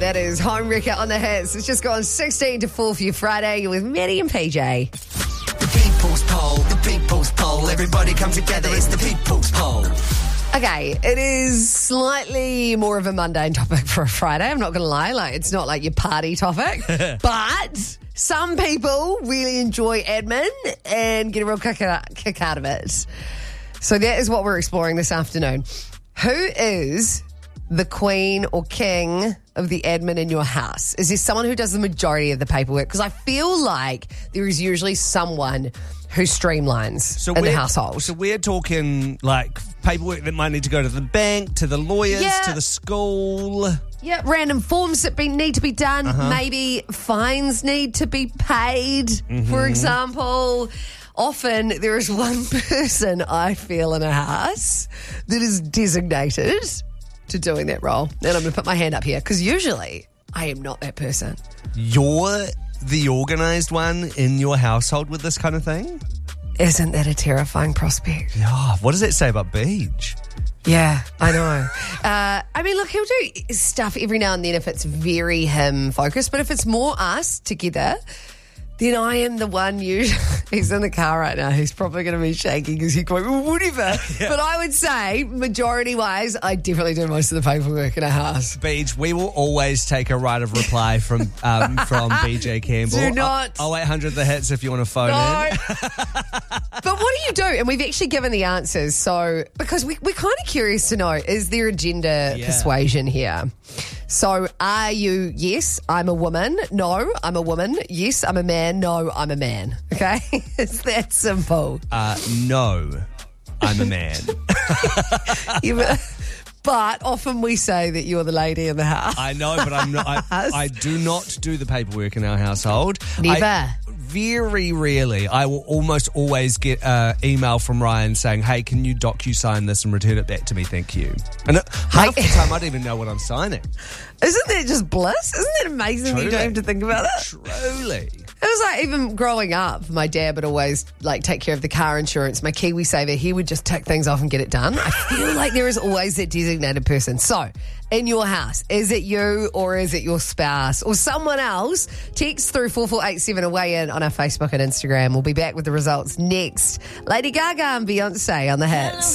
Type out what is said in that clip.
That is Home Wrecker on the hits. It's just gone 16 to 4 for your Friday. You're with Maddie and PJ. The people's poll. Everybody come together. It's the people's poll. Okay, it is slightly more of a mundane topic for a Friday. I'm not going to lie. Like, it's not like your party topic. But some people really enjoy admin and get a real kick out of it. So that is what we're exploring this afternoon. Who is the queen or king of the admin in your house? Is there someone who does the majority of the paperwork? Because I feel like there is usually someone who streamlines in the household. So we're talking like paperwork that might need to go to the bank, to the lawyers, to the school. Yeah, random forms that need to be done. Maybe fines need to be paid, for example. Often there is one person I feel in a house that is designated to doing that role. And I'm going to put my hand up here because usually I am not that person. You're the organised one in your household with this kind of thing? Isn't that a terrifying prospect? Yeah. What does it say about Beach? Yeah, I know. I mean, look, he'll do stuff every now and then if it's very him focused, but if it's more us together, then I am the one usually. He's in the car right now. He's probably going to be shaking because he's going, well, whatever. Yeah. But I would say, majority-wise, I definitely do most of the paperwork in a house. Beach, we will always take a right of reply from BJ Campbell. Do not. 0800 the hits if you want to phone in. But what do you do? And we've actually given the answers. So, because we're kind of curious to know, is there a gender persuasion here? So, are you, yes, I'm a woman. No, I'm a woman. Yes, I'm a man. No, I'm a man. Okay? It's that simple. No, I'm a man. But often we say that you're the lady in the house. I know, but I'm not. I do not do the paperwork in our household. Never. Very rarely. I will almost always get an email from Ryan saying, hey, can you DocuSign this and return it back to me? Thank you. And half the time I don't even know what I'm signing. Isn't that just bliss? Isn't that amazing that you don't have to think about it? Truly. It was like even growing up, my dad would always like take care of the car insurance. My KiwiSaver, he would just tick things off and get it done. I feel like there is always that designated person. So, in your house, is it you or is it your spouse or someone else? Text through 4487 away in on our Facebook and Instagram. We'll be back with the results next. Lady Gaga and Beyonce on the hits.